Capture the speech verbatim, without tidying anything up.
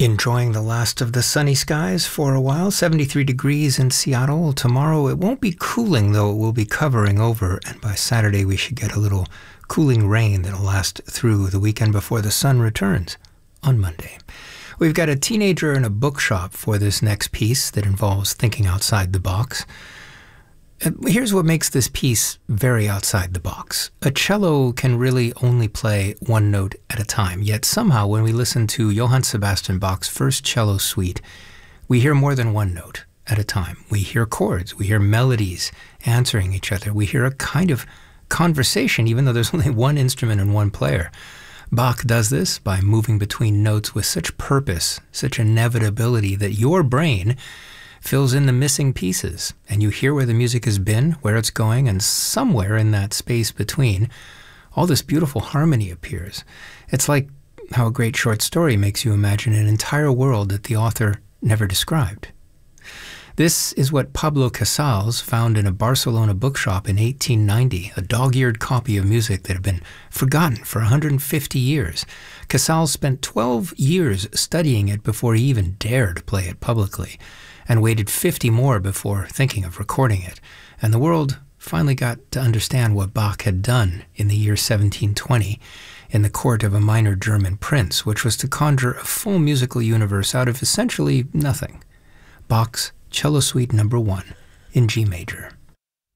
Enjoying the last of the sunny skies for a while. seventy-three degrees in Seattle. Tomorrow it won't be cooling, though it will be covering over, and by Saturday we should get a little cooling rain that'll last through the weekend before the sun returns on Monday. We've got a teenager in a bookshop for this next piece that involves thinking outside the box. Here's what makes this piece very outside the box. A cello can really only play one note at a time, yet somehow when we listen to Johann Sebastian Bach's first cello suite, we hear more than one note at a time. We hear chords, we hear melodies answering each other, we hear a kind of conversation even though there's only one instrument and one player. Bach does this by moving between notes with such purpose, such inevitability that your brain fills in the missing pieces, and you hear where the music has been, where it's going, and somewhere in that space between, all this beautiful harmony appears. It's like how a great short story makes you imagine an entire world that the author never described. This is what Pablo Casals found in a Barcelona bookshop in eighteen ninety, a dog-eared copy of music that had been forgotten for one hundred fifty years. Casals spent twelve years studying it before he even dared play it publicly, and waited fifty more before thinking of recording it. And the world finally got to understand what Bach had done in the year seventeen twenty in the court of a minor German prince, which was to conjure a full musical universe out of essentially nothing. Bach's Cello Suite Number One in G major.